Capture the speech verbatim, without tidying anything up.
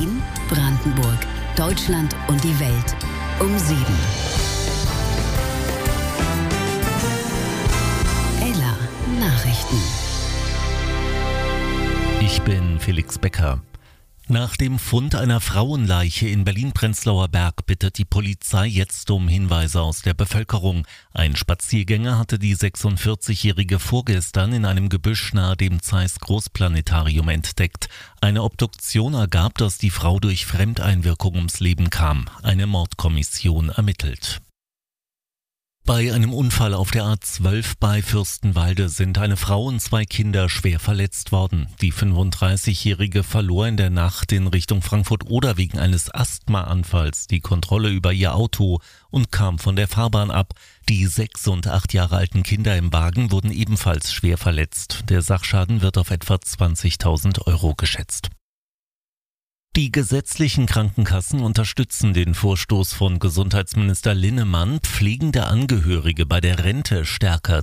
Berlin, Brandenburg, Deutschland und die Welt um sieben. Ella Nachrichten. Ich bin Felix Becker. Nach dem Fund einer Frauenleiche in Berlin-Prenzlauer Berg bittet die Polizei jetzt um Hinweise aus der Bevölkerung. Ein Spaziergänger hatte die sechsundvierzigjährige vorgestern in einem Gebüsch nahe dem Zeiss Großplanetarium entdeckt. Eine Obduktion ergab, dass die Frau durch Fremdeinwirkung ums Leben kam. Eine Mordkommission ermittelt. Bei einem Unfall auf der A zwölf bei Fürstenwalde sind eine Frau und zwei Kinder schwer verletzt worden. Die fünfunddreißigjährige verlor in der Nacht in Richtung Frankfurt-Oder wegen eines Asthmaanfalls die Kontrolle über ihr Auto und kam von der Fahrbahn ab. Die sechs und acht Jahre alten Kinder im Wagen wurden ebenfalls schwer verletzt. Der Sachschaden wird auf etwa zwanzigtausend Euro geschätzt. Die gesetzlichen Krankenkassen unterstützen den Vorstoß von Gesundheitsminister Linnemann, pflegende Angehörige bei der Rente stärker